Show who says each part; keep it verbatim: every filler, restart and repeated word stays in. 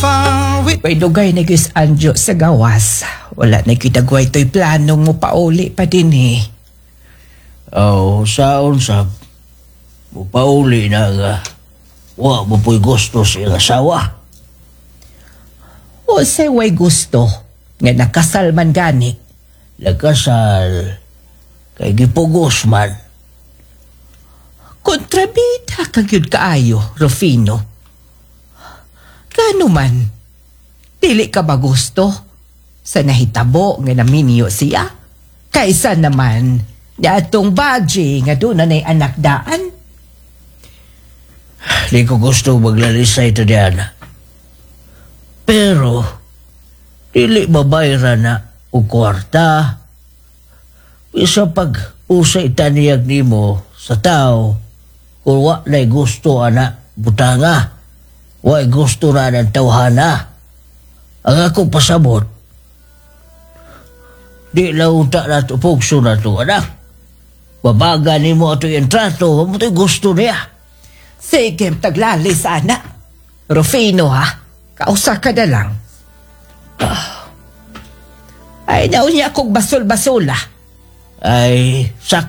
Speaker 1: far with...
Speaker 2: May dugay na gis Anjo sa gawas. Wala na kitagway to'y planong mo pauli pa din eh.
Speaker 3: Oh, saon sab. Mupauli na nga. Wa mo po'y gusto siyang asawa.
Speaker 2: O say way gusto nga nakasal man gani.
Speaker 3: Nagkasal. Kay gipugos man.
Speaker 2: Kontrabida kagyud kaayo, Rufino. Kano man, dili ka ba gusto sa nahitabo nga naminyo siya? Kaysa naman, na atong baji nga doon na anak daan.
Speaker 3: Di ko gusto maglalisay ito diyan. Pero, dili mabayra na o kwarta. Isa pag usay taniyag nimo sa tao, kung wa na'y gusto ana butanga, wa'y gusto na ng tawhana. Ang akong pasabot, di launta na ito, pugso na ito, anak. Babaga ni mo ito yung trato, mo ito gusto niya.
Speaker 2: Sige, taglali sana. Rufino ha, kausa ka na lang. Ah. Ay, naon niya akong basol-basula.
Speaker 3: Ay, sak